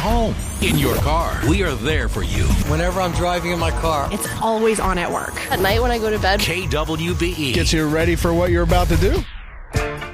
home, in your car. We are there for you. Whenever I'm driving in my car. It's always on at work. At night when I go to bed. KWBE. Gets you ready for what you're about to do.